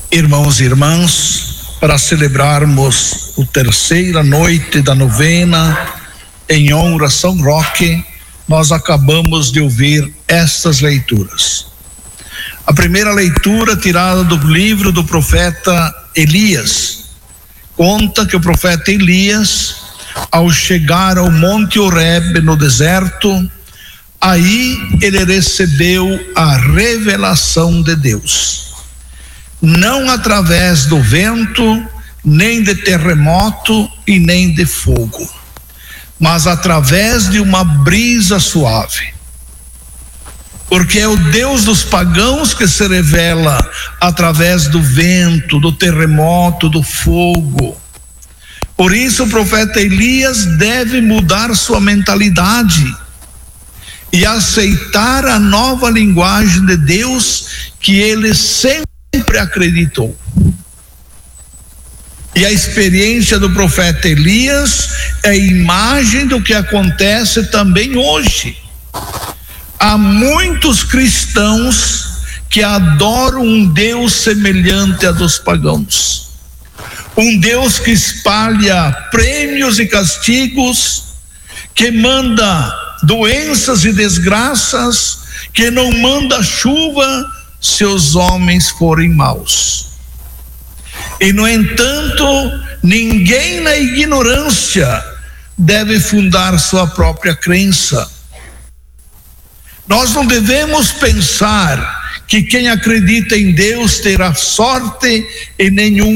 Irmãos e irmãs, para celebrarmos a terceira noite da novena em honra a São Roque, nós acabamos de ouvir estas leituras. A primeira leitura, tirada do livro do profeta Elias, conta que o profeta Elias, ao chegar ao Monte Horebe no deserto, aí ele recebeu a revelação de Deus. Não através do vento, nem de terremoto e nem de fogo, mas através de uma brisa suave. Porque é o Deus dos pagãos que se revela através do vento, do terremoto, do fogo. Por isso o profeta Elias deve mudar sua mentalidade e aceitar a nova linguagem de Deus que ele sempre acreditou. E a experiência do profeta Elias é a imagem do que acontece também hoje. Há muitos cristãos que adoram um Deus semelhante a dos pagãos, um Deus que espalha prêmios e castigos, que manda doenças e desgraças, que não manda chuva se os homens forem maus. E no entanto, ninguém na ignorância deve fundar sua própria crença. Nós não devemos pensar que quem acredita em Deus terá sorte e nenhum